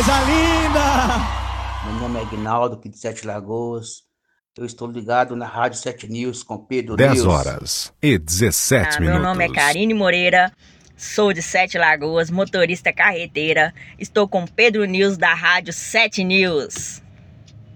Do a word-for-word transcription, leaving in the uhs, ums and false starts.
coisa linda! Meu nome é Aguinaldo, aqui de Sete Lagoas. Eu estou ligado na Rádio Sete News com Pedro dez News. horas e dezessete Ah, minutos. meu nome é Karine Moreira, sou de Sete Lagoas, motorista carreteira. Estou com Pedro News da Rádio Sete News.